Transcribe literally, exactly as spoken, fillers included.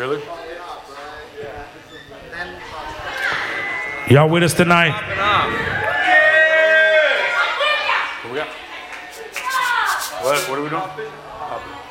Really? Y'all with us tonight? What we got? What? What are we doing?